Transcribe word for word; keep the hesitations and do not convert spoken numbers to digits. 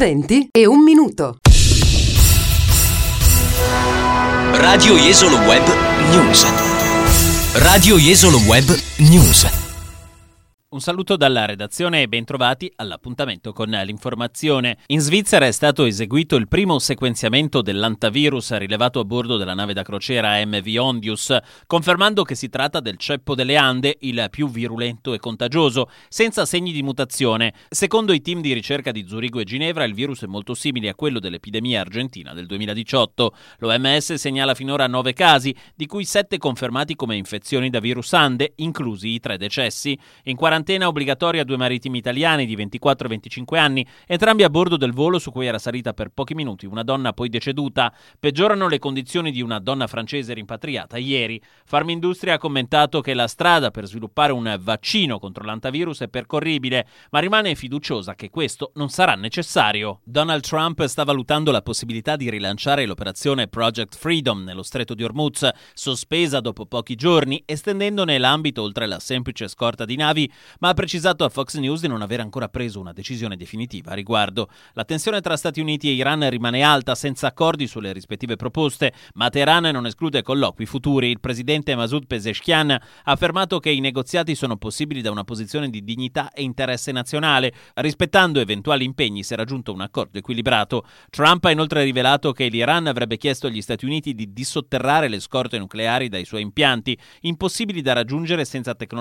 venti e un minuto. Radio Jesolo Web News. Radio Jesolo Web News. Un saluto dalla redazione e bentrovati all'appuntamento con l'informazione. In Svizzera è stato eseguito il primo sequenziamento dell'antavirus rilevato a bordo della nave da crociera M V Ondius, confermando che si tratta del ceppo delle Ande, il più virulento e contagioso, senza segni di mutazione. Secondo i team di ricerca di Zurigo e Ginevra, il virus è molto simile a quello dell'epidemia argentina del duemiladiciotto. L'O M S segnala finora nove casi, di cui sette confermati come infezioni da virus Ande, inclusi i tre decessi. In quarantena obbligatoria due marittimi italiani di ventiquattro e venticinque anni, entrambi a bordo del volo su cui era salita per pochi minuti una donna poi deceduta. Peggiorano le condizioni di una donna francese rimpatriata ieri. Farmindustria ha commentato che la strada per sviluppare un vaccino contro l'antavirus è percorribile, ma rimane fiduciosa che questo non sarà necessario. Donald Trump sta valutando la possibilità di rilanciare l'operazione Project Freedom nello stretto di Hormuz, sospesa dopo pochi giorni, estendendone l'ambito oltre la semplice scorta di navi, ma ha precisato a Fox News di non aver ancora preso una decisione definitiva a riguardo. La tensione tra Stati Uniti e Iran rimane alta, senza accordi sulle rispettive proposte, ma Teheran non esclude colloqui futuri. Il presidente Masoud Pezeshkian ha affermato che i negoziati sono possibili da una posizione di dignità e interesse nazionale, rispettando eventuali impegni se raggiunto un accordo equilibrato. Trump ha inoltre rivelato che l'Iran avrebbe chiesto agli Stati Uniti di dissotterrare le scorte nucleari dai suoi impianti, impossibili da raggiungere senza tecnologia